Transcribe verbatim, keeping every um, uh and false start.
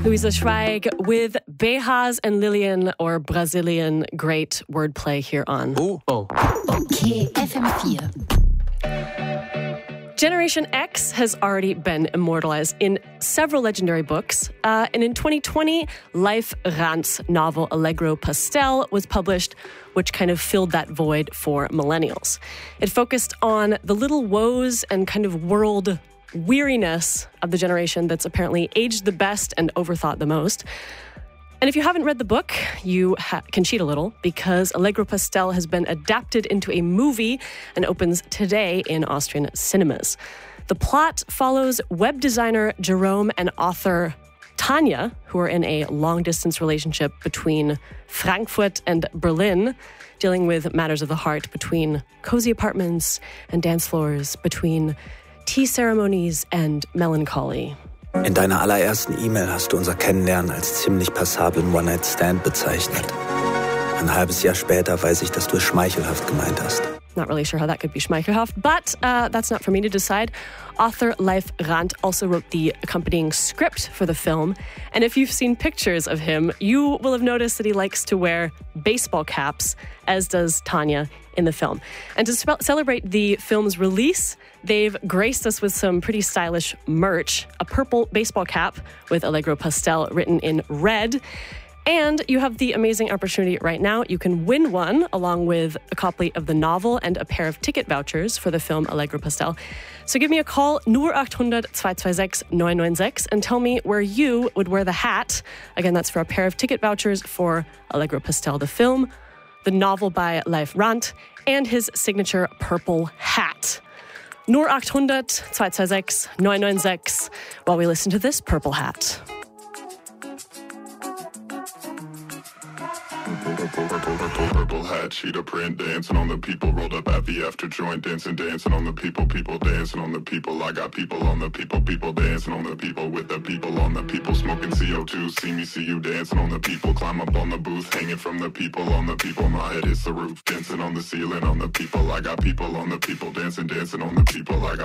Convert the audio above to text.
Luisa Schweig with Bejas and Lillian, or Brazilian. Great wordplay here on. Oh, oh. Okay, F M vier. Generation X has already been immortalized in several legendary books. Uh, and in twenty twenty, Leif Randt's novel Allegro Pastel was published, which kind of filled that void for millennials. It focused on the little woes and kind of world weariness of the generation that's apparently aged the best and overthought the most. And if you haven't read the book, you ha- can cheat a little, because Allegro Pastel has been adapted into a movie and opens today in Austrian cinemas. The plot follows web designer Jerome and author Tanya, who are in a long-distance relationship between Frankfurt and Berlin, dealing with matters of the heart between cozy apartments and dance floors, between tea ceremonies and melancholy. In deiner allerersten E-Mail hast du unser Kennenlernen als ziemlich passablen One-Night-Stand bezeichnet. Ein halbes Jahr später weiß ich, dass du es schmeichelhaft gemeint hast. Not really sure how that could be schmeichelhaft, but uh, that's not for me to decide. Author Leif Randt also wrote the accompanying script for the film, and if you've seen pictures of him, you will have noticed that he likes to wear baseball caps, as does Tanya in the film. And to spe- celebrate the film's release, they've graced us with some pretty stylish merch, a purple baseball cap with Allegro Pastel written in red. And you have the amazing opportunity right now. You can win one along with a copy of the novel and a pair of ticket vouchers for the film Allegro Pastel. So give me a call, null acht hundert, zwei zwei sechs, neun neun sechs, and tell me where you would wear the hat. Again, that's for a pair of ticket vouchers for Allegro Pastel, the film, the novel by Leif Randt, and his signature purple hat. null acht hundert, zwei zwei sechs, neun neun sechs, while we listen to this purple hat. Purple hat, cheetah print, dancing on the people, rolled up at the after joint, dancing, dancing on the people, people dancing on the people. I got people on the people, people dancing on the people, with the people on the people, smoking C O two. See me, see you dancing on the people, climb up on the booth, hanging from the people on the people. My head is the roof, dancing on the ceiling on the people. I got people on the people, dancing, dancing on the people. I got